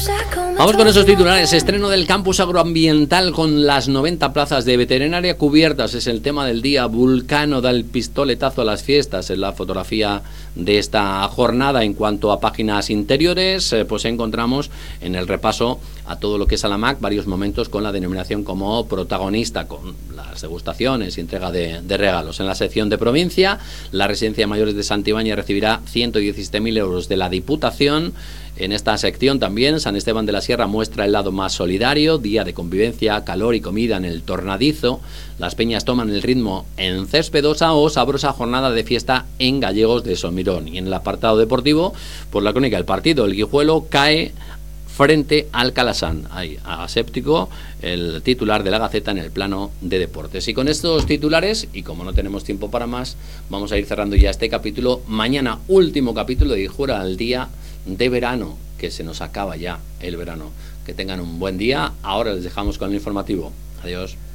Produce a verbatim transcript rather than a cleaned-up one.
Vamos con esos titulares. Estreno del campus agroambiental con las noventa plazas de veterinaria cubiertas. Es el tema del día. Vulcano da el pistoletazo a las fiestas. En la fotografía de esta jornada, en cuanto a páginas interiores, eh, pues encontramos en el repaso a todo lo que es Alamac varios momentos con la denominación como protagonista, con las degustaciones y entrega de, de regalos. En la sección de provincia, la residencia de mayores de Santibáñez recibirá ciento diecisiete mil euros de la Diputación. En esta sección también San Esteban de la Sierra muestra el lado más solidario, día de convivencia, calor y comida en el Tornadizo. Las peñas toman el ritmo en Céspedosa o sabrosa jornada de fiesta en Gallegos de Solmirón. Y en el apartado deportivo, por la crónica del partido, el Guijuelo cae frente al Calasán. Ahí, aséptico, el titular de la Gaceta en el plano de deportes. Y con estos titulares, y como no tenemos tiempo para más, vamos a ir cerrando ya este capítulo. Mañana, último capítulo de Hijura al Día de verano, que se nos acaba ya el verano. Que tengan un buen día. Ahora les dejamos con el informativo. Adiós.